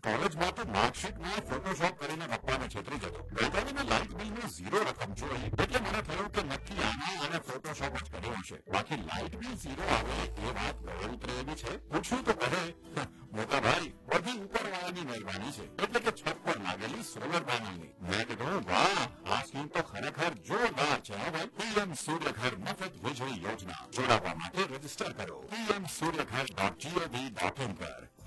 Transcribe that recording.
કોલેજમાં તો માર્કશીટમાં ફોટોશોપ કરીને પપ્પાને છેતરી જતો. ગઈકાલે મેં લાઇટ બિલમાં 0 રકમ જોઈ એટલે મને થયું કે નક્કી આને ફોટોશોપ જ કર્યો હશે. બાકી લાઇટ બિલ 0 આવે એ વાત ગળે ઉતરે એવી છે. પૂછ્યું તો કહે, મોટા ભાઈ બધી ઉપરવાળાની મહેરબાની છે, એટલે કે છત પર લાગેલી સોલર પેનલની. મેં કીધું વાહ, આ સ્કીમ તો ખરેખર જોરદાર છે. હવે પીએમ સૂર્યઘર મફત વીજળી યોજના જોડાવા માટે રજીસ્ટર કરો pmsuryaghar.gov.in પર.